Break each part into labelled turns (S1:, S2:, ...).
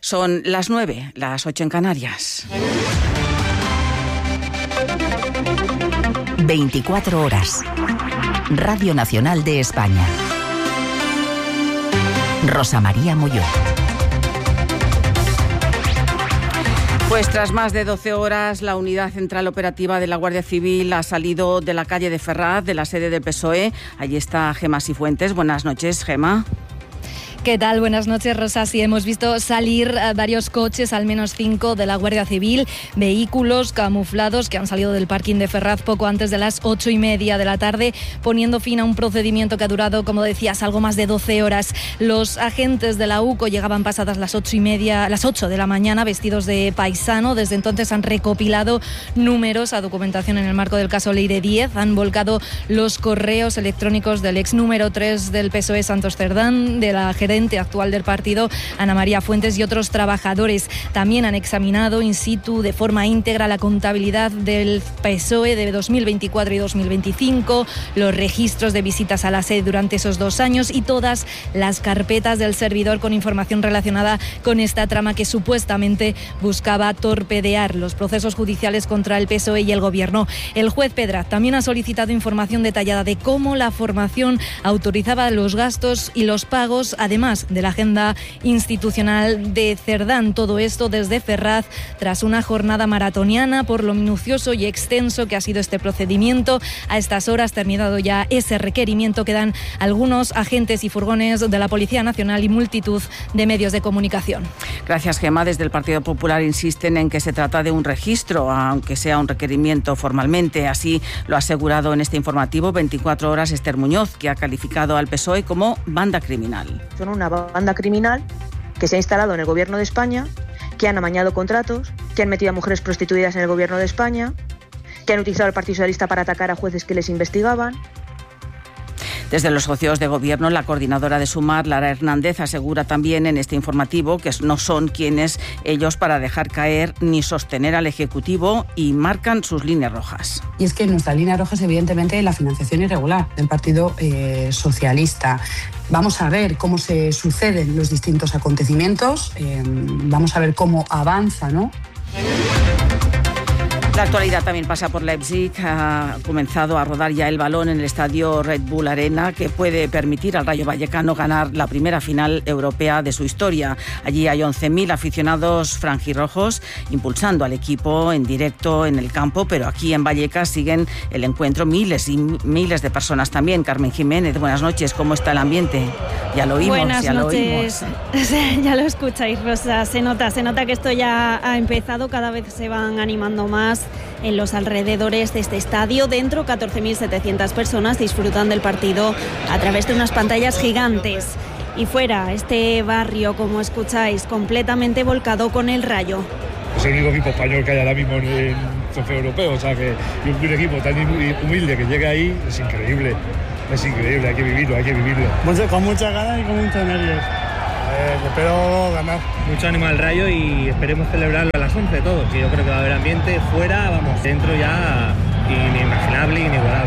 S1: Son las 9, las 8 en Canarias.
S2: 24 horas. Radio Nacional de España. Rosa María Molló.
S1: Pues tras más de 12 horas, la Unidad Central Operativa de la Guardia Civil ha salido de la calle de Ferraz, de la sede del PSOE. Allí está Gemma Sifuentes. Buenas noches, Gemma.
S3: ¿Qué tal? Buenas noches, Rosa. Sí, hemos visto salir varios coches, al menos 5, de la Guardia Civil, vehículos camuflados que han salido del parking de Ferraz poco antes de las 8:30 de la tarde, poniendo fin a un procedimiento que ha durado, como decías, algo más de 12 horas. Los agentes de la UCO llegaban pasadas las 8 de la mañana, vestidos de paisano. Desde entonces han recopilado numerosa documentación en el marco del caso Leire 10. Han volcado los correos electrónicos del ex número 3 del PSOE, Santos Cerdán, de la gerente actual del partido, Ana María Fuentes, y otros trabajadores. También han examinado in situ de forma íntegra la contabilidad del PSOE de 2024 y 2025, los registros de visitas a la sede durante esos 2 años y todas las carpetas del servidor con información relacionada con esta trama que supuestamente buscaba torpedear los procesos judiciales contra el PSOE y el Gobierno. El juez Pedraz también ha solicitado información detallada de cómo la formación autorizaba los gastos y los pagos, además de la agenda institucional de Cerdán. Todo esto desde Ferraz, tras una jornada maratoniana por lo minucioso y extenso que ha sido este procedimiento. A estas horas, terminado ya ese requerimiento, quedan algunos agentes y furgones de la Policía Nacional y multitud de medios de comunicación.
S1: Gracias, Gemma. Desde el Partido Popular insisten en que se trata de un registro, aunque sea un requerimiento formalmente. Así lo ha asegurado en este informativo 24 horas Esther Muñoz, que ha calificado al PSOE como banda criminal.
S4: Son una banda criminal que se ha instalado en el Gobierno de España, que han amañado contratos, que han metido a mujeres prostituidas en el Gobierno de España, que han utilizado al Partido Socialista para atacar a jueces que les investigaban.
S1: Desde los socios de Gobierno, la coordinadora de Sumar, Lara Hernández, asegura también en este informativo que no son quienes ellos para dejar caer ni sostener al Ejecutivo, y marcan sus líneas rojas.
S5: Y es que nuestra línea roja es evidentemente la financiación irregular del Partido Socialista. Vamos a ver cómo se suceden los distintos acontecimientos, vamos a ver cómo avanza, ¿no?
S1: La actualidad también pasa por Leipzig. Ha comenzado a rodar ya el balón en el estadio Red Bull Arena, que puede permitir al Rayo Vallecano ganar la primera final europea de su historia. Allí hay 11.000 aficionados franjirrojos impulsando al equipo en directo en el campo, pero aquí en Vallecas siguen el encuentro miles y miles de personas también. Carmen Jiménez, buenas noches. ¿Cómo está el ambiente? Ya lo oímos.
S6: Buenas noches. Ya lo escucháis, Rosa. Se nota que esto ya ha empezado. Cada vez se van animando más en los alrededores de este estadio. Dentro, 14.700 personas disfrutan del partido a través de unas pantallas gigantes. Y fuera, este barrio, como escucháis, completamente volcado con el Rayo.
S7: Es el único equipo español que hay ahora mismo en el trofeo europeo, o sea que un equipo tan humilde que llega ahí es increíble. Es increíble, hay que vivirlo.
S8: Con muchas ganas y con muchos nervios. Espero ganar.
S9: Mucho ánimo al Rayo y esperemos celebrarlo a las 11 todos, que yo creo que va a haber ambiente. Fuera, vamos, dentro ya inimaginable, inigualable.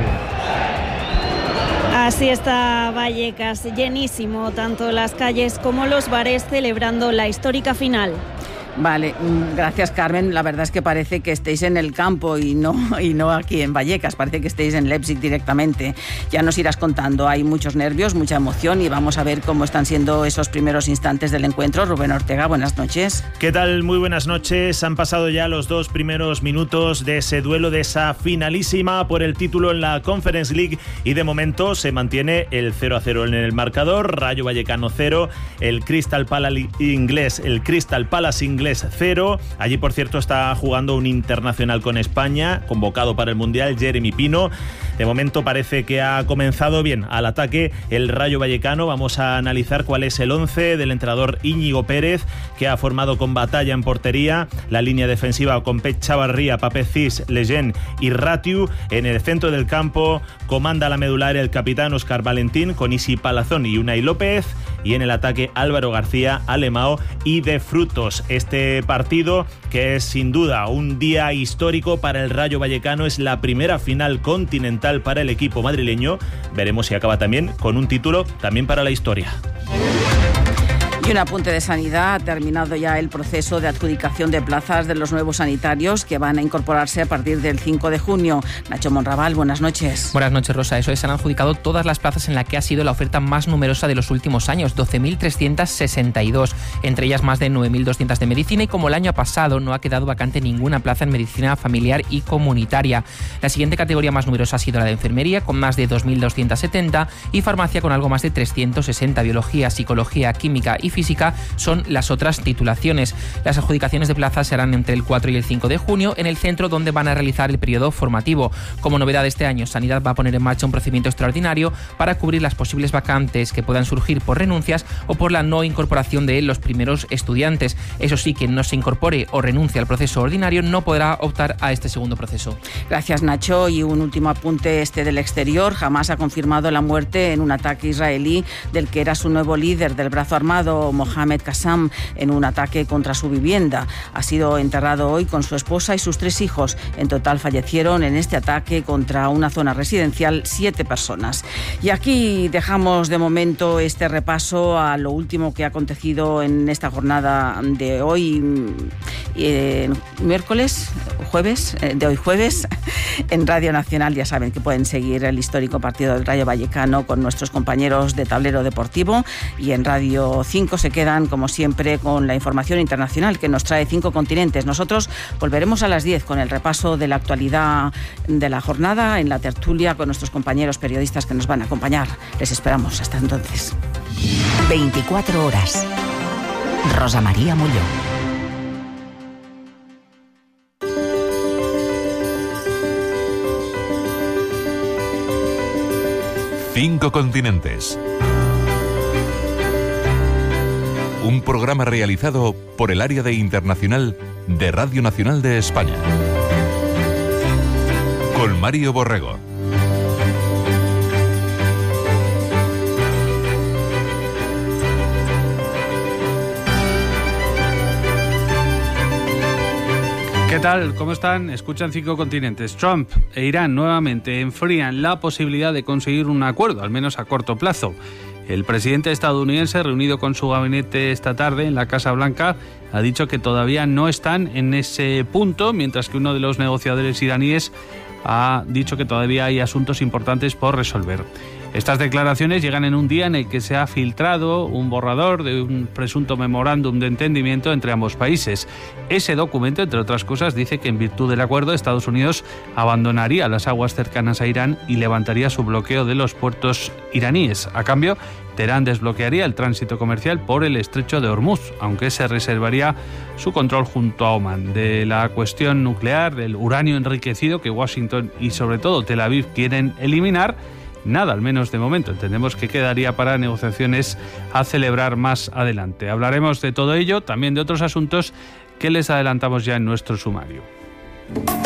S6: Así está Vallecas, llenísimo, tanto las calles como los bares celebrando la histórica final.
S1: Vale, gracias, Carmen. La verdad es que parece que estéis en el campo y no aquí en Vallecas. Parece que estéis en Leipzig directamente. Ya nos irás contando. Hay muchos nervios, mucha emoción y vamos a ver cómo están siendo esos primeros instantes del encuentro. Rubén Ortega, buenas noches.
S10: ¿Qué tal? Muy buenas noches. Han pasado ya los 2 primeros minutos de ese duelo, de esa finalísima por el título en la Conference League, y de momento se mantiene el 0-0 en el marcador. Rayo Vallecano 0, el Crystal Palace inglés 0. Allí, por cierto, está jugando un internacional con España, convocado para el Mundial, Jeremy Pino. De momento parece que ha comenzado bien al ataque el Rayo Vallecano. Vamos a analizar cuál es el 11 del entrenador Íñigo Pérez, que ha formado con Batalla en portería, la línea defensiva con Pep Chavarría, Pape Cis, Lejeune y Ratiu. En el centro del campo comanda la medular el capitán Óscar Valentín, con Isi Palazón y Unai López, y en el ataque Álvaro García, Alemao y De Frutos. Este partido, que es sin duda un día histórico para el Rayo Vallecano, es la primera final continental para el equipo madrileño. Veremos si acaba también con un título también para la historia.
S1: Y un apunte de sanidad: ha terminado ya el proceso de adjudicación de plazas de los nuevos sanitarios que van a incorporarse a partir del 5 de junio. Nacho Monraval, buenas noches.
S11: Buenas noches, Rosa. Eso es, han adjudicado todas las plazas en la que ha sido la oferta más numerosa de los últimos años, 12.362, entre ellas más de 9.200 de medicina, y como el año pasado no ha quedado vacante ninguna plaza en medicina familiar y comunitaria. La siguiente categoría más numerosa ha sido la de enfermería, con más de 2.270, y farmacia con algo más de 360. Biología, psicología, química y física son las otras titulaciones. Las adjudicaciones de plazas se harán entre el 4 y el 5 de junio en el centro donde van a realizar el periodo formativo. Como novedad de este año, Sanidad va a poner en marcha un procedimiento extraordinario para cubrir las posibles vacantes que puedan surgir por renuncias o por la no incorporación de los primeros estudiantes. Eso sí, quien no se incorpore o renuncie al proceso ordinario no podrá optar a este segundo proceso.
S1: Gracias, Nacho. Y un último apunte del exterior. Hamás ha confirmado la muerte en un ataque israelí del que era su nuevo líder del brazo armado, Mohamed Qassam, en un ataque contra su vivienda. Ha sido enterrado hoy con su esposa y sus 3 hijos. En total fallecieron en este ataque contra una zona residencial 7 personas. Y aquí dejamos de momento este repaso a lo último que ha acontecido en esta jornada de hoy, jueves, en Radio Nacional. Ya saben que pueden seguir el histórico partido del Rayo Vallecano con nuestros compañeros de Tablero Deportivo, y en Radio 5 se quedan, como siempre, con la información internacional que nos trae 5 continentes. Nosotros volveremos a las 10 con el repaso de la actualidad de la jornada en la tertulia con nuestros compañeros periodistas que nos van a acompañar. Les esperamos. Hasta entonces.
S2: 24 horas. Rosa María Molló.
S12: Cinco continentes. Un programa realizado por el Área de Internacional de Radio Nacional de España. Con Mario Borrego.
S13: ¿Qué tal? ¿Cómo están? Escuchan 5 continentes. Trump e Irán nuevamente enfrían la posibilidad de conseguir un acuerdo, al menos a corto plazo. El presidente estadounidense, reunido con su gabinete esta tarde en la Casa Blanca, ha dicho que todavía no están en ese punto, mientras que uno de los negociadores iraníes ha dicho que todavía hay asuntos importantes por resolver. Estas declaraciones llegan en un día en el que se ha filtrado un borrador de un presunto memorándum de entendimiento entre ambos países. Ese documento, entre otras cosas, dice que en virtud del acuerdo Estados Unidos abandonaría las aguas cercanas a Irán y levantaría su bloqueo de los puertos iraníes. A cambio, Teherán desbloquearía el tránsito comercial por el estrecho de Hormuz, aunque se reservaría su control junto a Omán. De la cuestión nuclear, del uranio enriquecido que Washington y sobre todo Tel Aviv quieren eliminar, nada, al menos de momento. Entendemos que quedaría para negociaciones a celebrar más adelante. Hablaremos de todo ello, también de otros asuntos que les adelantamos ya en nuestro sumario.